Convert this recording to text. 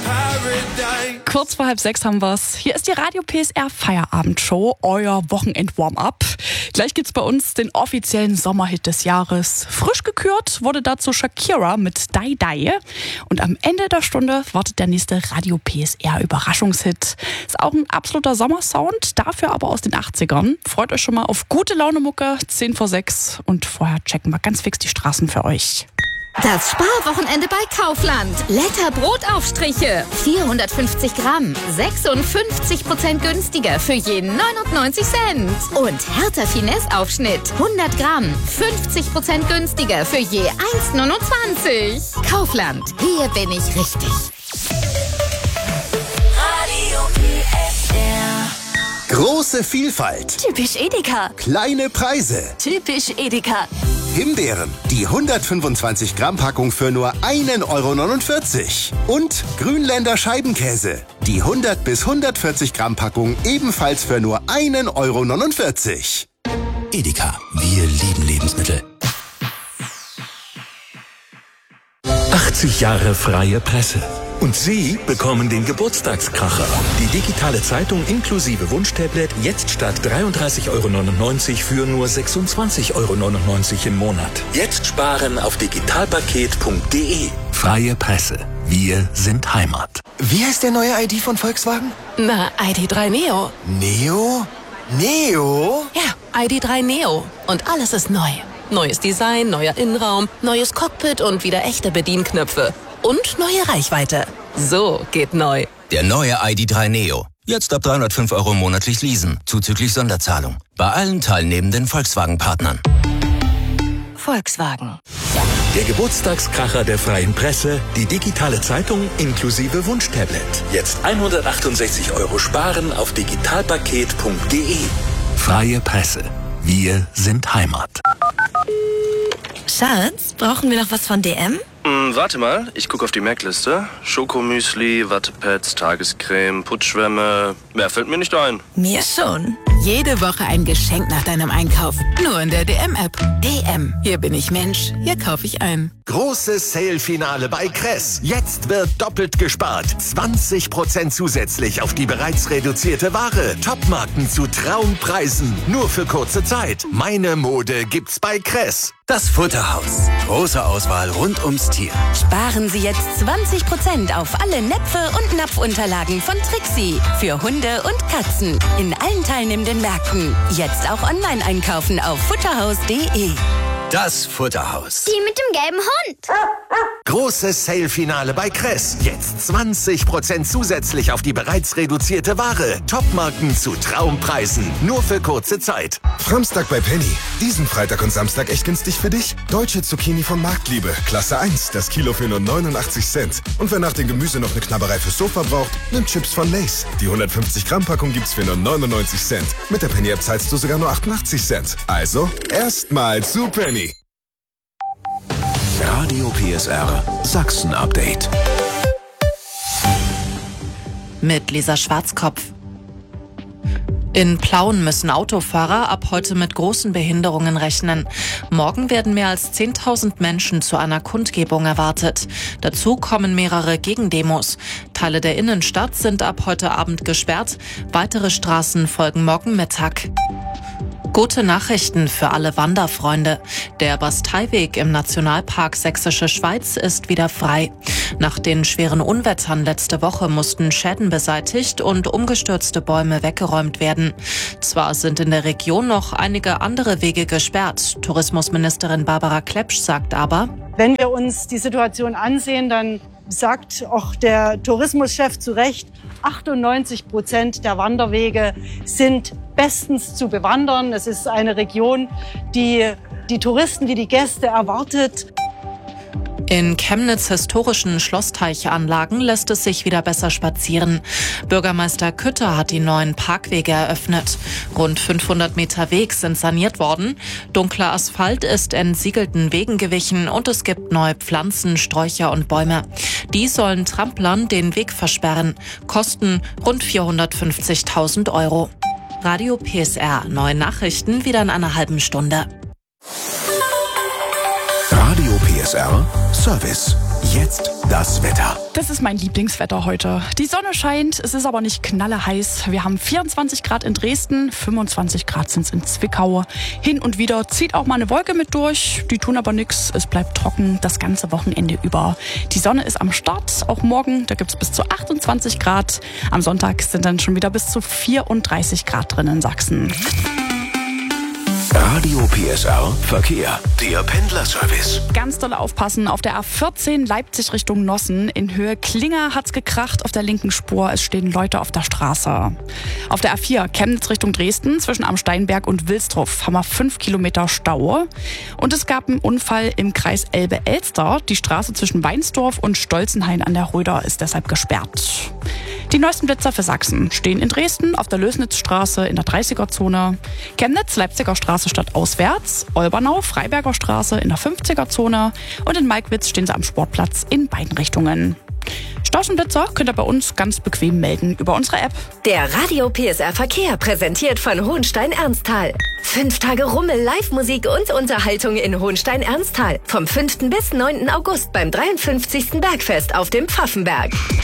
Kurz vor 5:30 haben wir's. Hier ist die Radio PSR Feierabendshow, euer Wochenend-Warm-up. Gleich gibt's bei uns den offiziellen Sommerhit des Jahres. Frisch gekürt wurde dazu Shakira mit Die Die. Und am Ende der Stunde wartet der nächste Radio PSR Überraschungshit. Ist auch ein absoluter Sommersound, dafür aber aus den 80ern. Freut euch schon mal auf gute Laune-Mucke, 5:10. Und vorher checken wir ganz fix die Straßen für euch. Das Sparwochenende bei Kaufland. Lecker Brotaufstriche. 450 Gramm. 56% günstiger für jeden 99 Cent. Und Hertha Finesse Aufschnitt. 100 Gramm. 50% günstiger für je 1,29. Kaufland. Hier bin ich richtig. Radio PSR. Große Vielfalt. Typisch Edeka. Kleine Preise. Typisch Edeka. Himbeeren, die 125 Gramm Packung für nur 1,49 €. Und Grünländer Scheibenkäse, die 100 bis 140 Gramm Packung ebenfalls für nur 1,49 €. Edeka, wir lieben Lebensmittel. 80 Jahre freie Presse. Und Sie bekommen den Geburtstagskracher. Die digitale Zeitung inklusive Wunschtablet jetzt statt 33,99 € für nur 26,99 € im Monat. Jetzt sparen auf digitalpaket.de. Freie Presse. Wir sind Heimat. Wie heißt der neue ID von Volkswagen? Na, ID.3 Neo. Neo? Neo? Ja, ID.3 Neo. Und alles ist neu. Neues Design, neuer Innenraum, neues Cockpit und wieder echte Bedienknöpfe. Und neue Reichweite. So geht neu. Der neue ID.3 Neo. Jetzt ab 305 € monatlich leasen, zuzüglich Sonderzahlung. Bei allen teilnehmenden Volkswagen-Partnern. Volkswagen. Der Geburtstagskracher der freien Presse, die digitale Zeitung inklusive Wunschtablet. Jetzt 168 € sparen auf digitalpaket.de. Freie Presse. Wir sind Heimat. Schatz, brauchen wir noch was von DM? Warte mal, ich gucke auf die Merkliste. Schokomüsli, Wattepads, Tagescreme, Putzschwämme. Mehr fällt mir nicht ein. Mir schon. Jede Woche ein Geschenk nach deinem Einkauf. Nur in der DM-App. DM. Hier bin ich Mensch. Hier kaufe ich ein. Großes Sale-Finale bei Kress. Jetzt wird doppelt gespart. 20% zusätzlich auf die bereits reduzierte Ware. Topmarken zu Traumpreisen. Nur für kurze Zeit. Meine Mode gibt's bei Kress. Das Futterhaus. Große Auswahl rund ums Tier. Sparen Sie jetzt 20% auf alle Näpfe und Napfunterlagen von Trixie. Für Hunde und Katzen. In allen teilnehmenden Märkten. Jetzt auch online einkaufen auf futterhaus.de. Das Futterhaus. Die mit dem gelben Hund. Großes Sale-Finale bei Kress. Jetzt 20% zusätzlich auf die bereits reduzierte Ware. Topmarken zu Traumpreisen. Nur für kurze Zeit. Samstag bei Penny. Diesen Freitag und Samstag echt günstig für dich? Deutsche Zucchini von Marktliebe. Klasse 1. Das Kilo für nur 89 Cent. Und wer nach dem Gemüse noch eine Knabberei fürs Sofa braucht, nimmt Chips von Lay's. Die 150 Gramm Packung gibt's für nur 99 Cent. Mit der Penny-App zahlst du sogar nur 88 Cent. Also, erstmal zu Penny. Radio PSR Sachsen-Update. Mit Lisa Schwarzkopf. In Plauen müssen Autofahrer ab heute mit großen Behinderungen rechnen. Morgen werden mehr als 10.000 Menschen zu einer Kundgebung erwartet. Dazu kommen mehrere Gegendemos. Teile der Innenstadt sind ab heute Abend gesperrt. Weitere Straßen folgen morgen Mittag. Gute Nachrichten für alle Wanderfreunde. Der Basteiweg im Nationalpark Sächsische Schweiz ist wieder frei. Nach den schweren Unwettern letzte Woche mussten Schäden beseitigt und umgestürzte Bäume weggeräumt werden. Zwar sind in der Region noch einige andere Wege gesperrt. Tourismusministerin Barbara Klepsch sagt aber: Wenn wir uns die Situation ansehen, dann sagt auch der Tourismuschef zu Recht, 98% der Wanderwege sind bestens zu bewandern. Es ist eine Region, die die Touristen, die Gäste erwartet. In Chemnitz historischen Schlossteicheanlagen lässt es sich wieder besser spazieren. Bürgermeister Kütter hat die neuen Parkwege eröffnet. Rund 500 Meter Weg sind saniert worden. Dunkler Asphalt ist entsiegelten Wegen gewichen und es gibt neue Pflanzen, Sträucher und Bäume. Die sollen Tramplern den Weg versperren. Kosten rund 450.000 €. Radio PSR. Neue Nachrichten wieder in einer halben Stunde. Radio PSR Service. Jetzt das Wetter. Das ist mein Lieblingswetter heute. Die Sonne scheint, es ist aber nicht knalleheiß. Wir haben 24 Grad in Dresden, 25 Grad sind es in Zwickau. Hin und wieder zieht auch mal eine Wolke mit durch. Die tun aber nichts. Es bleibt trocken das ganze Wochenende über. Die Sonne ist am Start, auch morgen. Da gibt es bis zu 28 Grad. Am Sonntag sind dann schon wieder bis zu 34 Grad drin in Sachsen. Radio PSR Verkehr, der Pendlerservice. Ganz doll aufpassen, auf der A14 Leipzig Richtung Nossen. In Höhe Klinger hat's gekracht auf der linken Spur. Es stehen Leute auf der Straße. Auf der A4 Chemnitz Richtung Dresden zwischen Amsteinberg und Wilsdruff haben wir 5 Kilometer Stau. Und es gab einen Unfall im Kreis Elbe-Elster. Die Straße zwischen Weinsdorf und Stolzenhain an der Röder ist deshalb gesperrt. Die neuesten Blitzer für Sachsen stehen in Dresden auf der Lösnitzstraße in der 30er-Zone, Chemnitz, Leipziger Straße stadtauswärts, Olbernau, Freiberger Straße in der 50er-Zone und in Malkwitz stehen sie am Sportplatz in beiden Richtungen. Staus und Blitzer könnt ihr bei uns ganz bequem melden über unsere App. Der Radio PSR Verkehr präsentiert von Hohenstein-Ernsthal. 5 Tage Rummel, Live-Musik und Unterhaltung in Hohenstein-Ernsthal. Vom 5. bis 9. August beim 53. Bergfest auf dem Pfaffenberg.